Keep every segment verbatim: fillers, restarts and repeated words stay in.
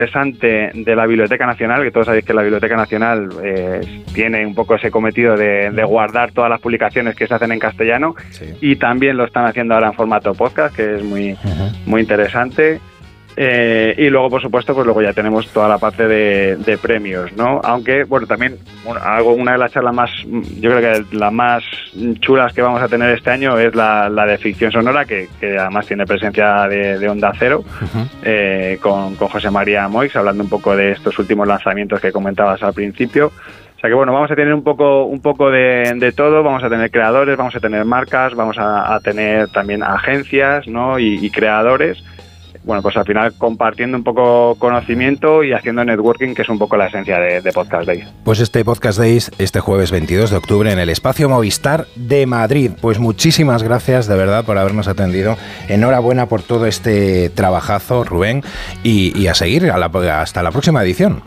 interesante de la Biblioteca Nacional, que todos sabéis que la Biblioteca Nacional eh, tiene un poco ese cometido de, de guardar todas las publicaciones que se hacen en castellano, sí. Y también lo están haciendo ahora en formato podcast, que es muy, uh-huh. muy interesante. Eh, y luego, por supuesto, pues luego ya tenemos toda la parte de, de premios, ¿no? Aunque, bueno, también bueno, algo, una de las charlas más, yo creo que las más chulas que vamos a tener este año es la, la de ficción sonora, que, que además tiene presencia de, de Onda Cero, uh-huh. eh, con, con José María Moix, hablando un poco de estos últimos lanzamientos que comentabas al principio. O sea que bueno, vamos a tener un poco un poco de, de todo, vamos a tener creadores, vamos a tener marcas, vamos a, a tener también agencias, ¿no? y, y creadores. Bueno, pues al final compartiendo un poco conocimiento y haciendo networking, que es un poco la esencia de, de Podcast Days. Pues este Podcast Days, este jueves veintidós de octubre en el Espacio Movistar de Madrid. Pues muchísimas gracias de verdad por habernos atendido. Enhorabuena por todo este trabajazo, Rubén, y, y a seguir a la, hasta la próxima edición.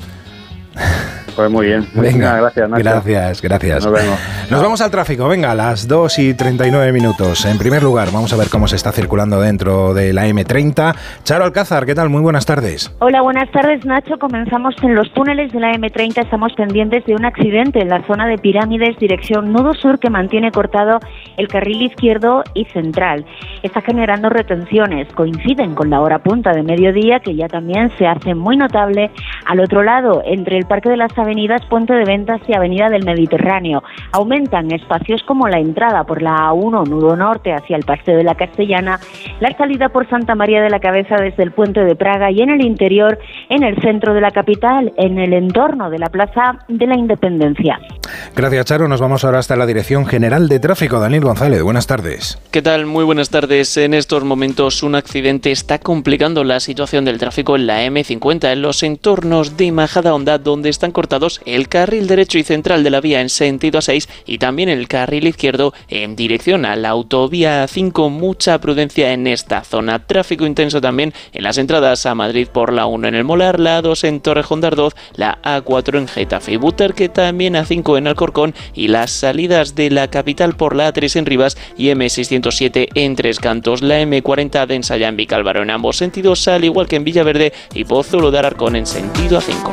Pues muy bien. Venga, gracias, Nacho. Gracias, gracias. Nos vemos. Nos vamos al tráfico. Venga, a las dos y treinta y nueve minutos. En primer lugar, vamos a ver cómo se está circulando dentro de la eme treinta. Charo Alcázar, ¿qué tal? Muy buenas tardes. Hola, buenas tardes, Nacho. Comenzamos en los túneles de la eme treinta. Estamos pendientes de un accidente en la zona de Pirámides, dirección Nudo Sur, que mantiene cortado el carril izquierdo y central. Está generando retenciones. Coinciden con la hora punta de mediodía, que ya también se hace muy notable al otro lado, entre el Parque de las Avenidas, Puente de Ventas y Avenida del Mediterráneo. Aumentan espacios como la entrada por la A uno, nudo norte, hacia el Paseo de la Castellana, la salida por Santa María de la Cabeza desde el Puente de Praga y en el interior, en el centro de la capital, en el entorno de la Plaza de la Independencia. Gracias, Charo. Nos vamos ahora hasta la Dirección General de Tráfico. Daniel González, buenas tardes. ¿Qué tal? Muy buenas tardes. En estos momentos un accidente está complicando la situación del tráfico en la eme cincuenta, en los entornos de Majadahonda, donde están cortados el carril derecho y central de la vía en sentido A seis y también el carril izquierdo en dirección a la autovía A cinco. Mucha prudencia en esta zona. Tráfico intenso también en las entradas a Madrid por la uno en el Molar, la A dos en Torrejón de Ardoz, la A cuatro en Getafe y Butarque, también A cinco en Alcorcón y las salidas de la capital por la A tres en Rivas y eme seiscientos siete en Tres Cantos. La eme cuarenta de Ensaya en Vicálvaro en ambos sentidos, al igual que en Villaverde y Pozuelo de Alarcón en sentido A cinco.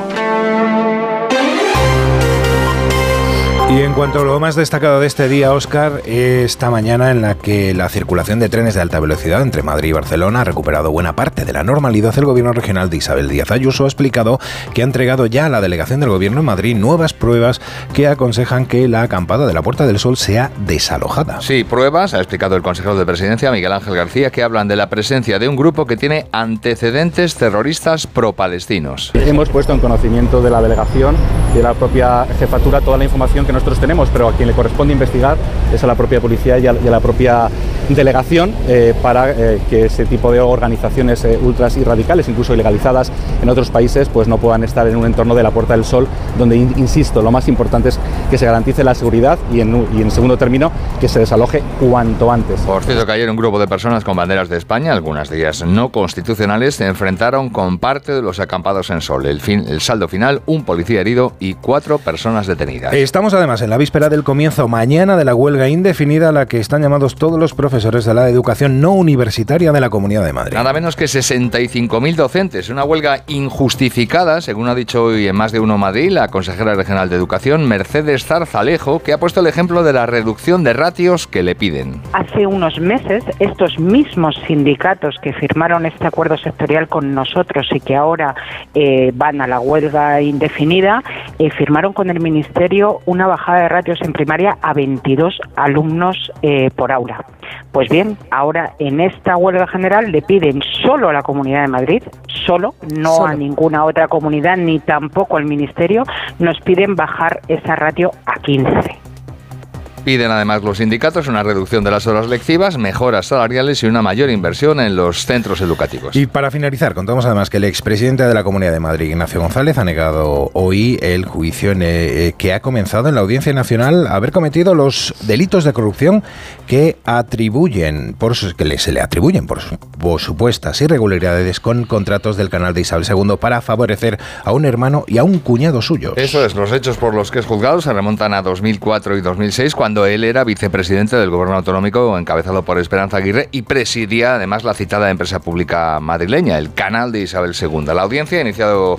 Y en cuanto a lo más destacado de este día, Óscar, esta mañana en la que la circulación de trenes de alta velocidad entre Madrid y Barcelona ha recuperado buena parte de la normalidad, el Gobierno regional de Isabel Díaz Ayuso ha explicado que ha entregado ya a la delegación del Gobierno en Madrid nuevas pruebas que aconsejan que la acampada de la Puerta del Sol sea desalojada. Sí, pruebas, ha explicado el consejero de Presidencia, Miguel Ángel García, que hablan de la presencia de un grupo que tiene antecedentes terroristas pro-palestinos. Hemos puesto en conocimiento de la delegación y de la propia jefatura toda la información que nosotros tenemos, pero a quien le corresponde investigar es a la propia policía y a, y a la propia delegación eh, para eh, que ese tipo de organizaciones eh, ultras y radicales, incluso ilegalizadas en otros países, pues no puedan estar en un entorno de la Puerta del Sol, donde, in, insisto, lo más importante es que se garantice la seguridad y en, y en segundo término, que se desaloje cuanto antes. Por cierto, que ayer un grupo de personas con banderas de España, algunas de ellas no constitucionales, se enfrentaron con parte de los acampados en Sol. El, fin, el saldo final, un policía herido y cuatro personas detenidas. Estamos además en la víspera del comienzo mañana de la huelga indefinida a la que están llamados todos los profesores de la educación no universitaria de la Comunidad de Madrid. Nada menos que sesenta y cinco mil docentes. Una huelga injustificada, según ha dicho hoy en Más de Uno Madrid la consejera regional de Educación, Mercedes Zarzalejo, que ha puesto el ejemplo de la reducción de ratios que le piden. Hace unos meses, estos mismos sindicatos que firmaron este acuerdo sectorial con nosotros y que ahora eh, van a la huelga indefinida, eh, firmaron con el Ministerio una bajada de ratios en primaria a veintidós alumnos eh, por aula. Pues bien, ahora en esta huelga general le piden solo a la Comunidad de Madrid, solo, no solo. A ninguna otra comunidad, ni tampoco al Ministerio, nos piden bajar esa ratio a quince. Piden además los sindicatos una reducción de las horas lectivas, mejoras salariales y una mayor inversión en los centros educativos. Y para finalizar, contamos además que el expresidente de la Comunidad de Madrid, Ignacio González, ha negado hoy el juicio en, eh, que ha comenzado en la Audiencia Nacional a haber cometido los delitos de corrupción que atribuyen, por que se le atribuyen por, por supuestas irregularidades con contratos del canal de Isabel segundo para favorecer a un hermano y a un cuñado suyo. Eso es, los hechos por los que es juzgado se remontan a dos mil cuatro y dos mil seis, cuando cuando él era vicepresidente del Gobierno Autonómico encabezado por Esperanza Aguirre y presidía además la citada empresa pública madrileña, el canal de Isabel segunda. La audiencia ha iniciado